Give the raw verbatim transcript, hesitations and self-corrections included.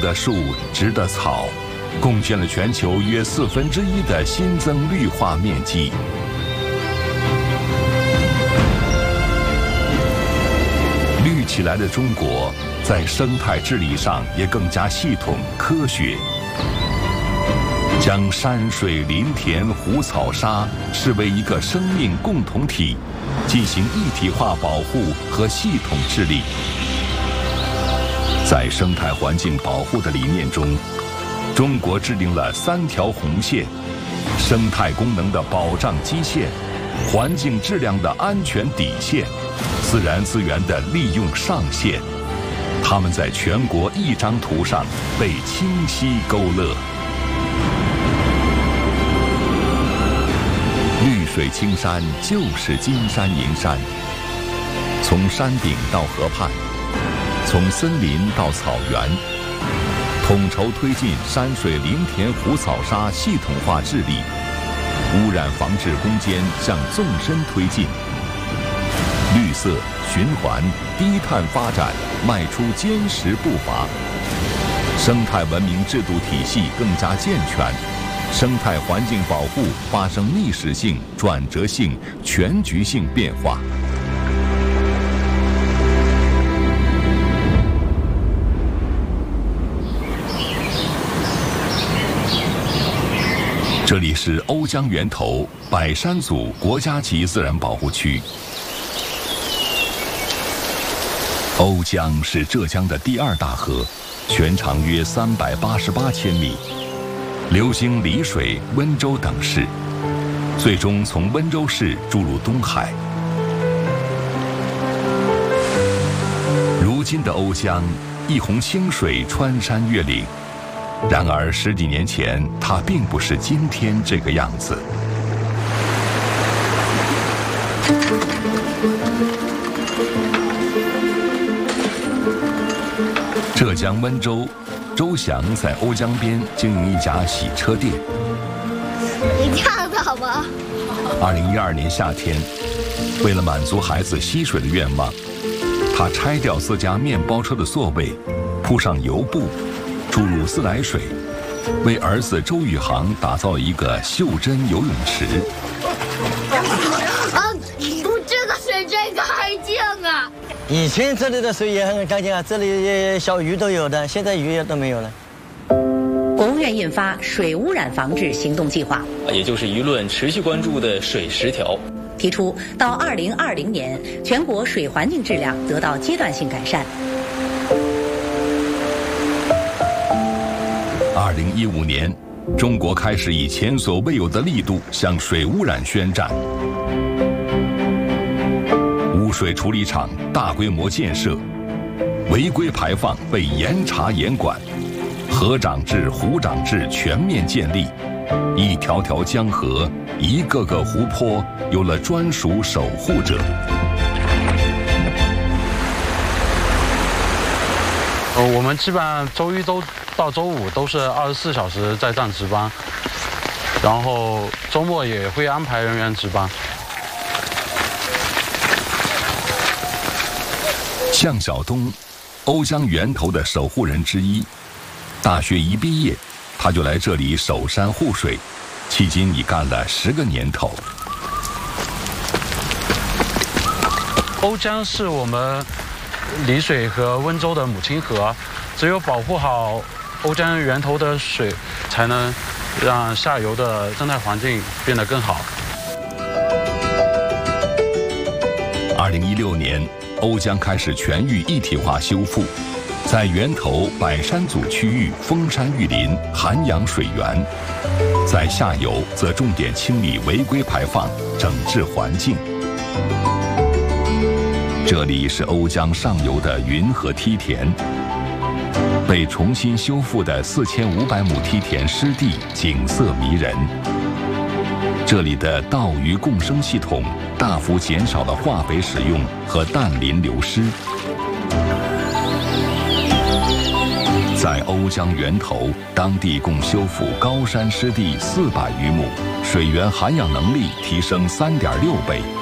的树、植的草，贡献了全球约四分之一的新增绿化面积。绿起来的中国，在生态治理上也更加系统科学，将山水林田湖草沙视为一个生命共同体，进行一体化保护和系统治理。在生态环境保护的理念中，中国制定了三条红线：生态功能的保障基线、环境质量的安全底线、自然资源的利用上限。它们在全国一张图上被清晰勾勒。绿水青山就是金山银山，从山顶到河畔，从森林到草原，统筹推进山水林田湖草沙系统化治理，污染防治攻坚向纵深推进，绿色循环低碳发展迈出坚实步伐，生态文明制度体系更加健全，生态环境保护发生历史性、转折性、全局性变化。这里是瓯江源头百山组国家级自然保护区。瓯江是浙江的第二大河，全长约三百八十八千米，流经丽水、温州等市，最终从温州市注入东海。如今的瓯江，一泓清水穿山越岭。然而十几年前，它并不是今天这个样子。浙江温州，周翔在瓯江边经营一家洗车店。 你这样子好吗？ 二零一二年夏天，为了满足孩子吸水的愿望，他拆掉自家面包车的座位，铺上油布，注入自来水，为儿子周宇航打造了一个袖珍游泳池。 啊，这个水真干净啊！ 以前这里的水也很干净啊，这里小鱼都有的，现在鱼都没有了。 国务院印发《水污染防治行动计划》， 也就是舆论持续关注的水十条， 提出到二零二零年，全国水环境质量得到阶段性改善。 二零一五年，中国开始以前所未有的力度向水污染宣战。污水处理厂大规模建设，违规排放被严查严管，河长制、湖长制全面建立，一条条江河、一个个湖泊有了专属守护者。 呃，我们基本上周一周到周五都是二十四小时在站值班，然后周末也会安排人员值班。 向晓东，瓯江源头的守护人之一，大学一毕业，他就来这里守山护水，迄今已干了十个年头。 瓯江是我们丽水和温州的母亲河，只有保护好瓯江源头的水，才能让下游的生态环境变得更好。 二零一六年，瓯江开始全域一体化修复，在源头百山组区域封山育林、涵养水源，在下游则重点清理违规排放，整治环境。这里是瓯江上游的云河梯田，被重新修复的四千五百亩梯田湿地景色迷人。这里的稻鱼共生系统大幅减少了化肥使用和氮磷流失。在瓯江源头，当地共修复高山湿地四百余亩，水源涵养能力提升三点六倍。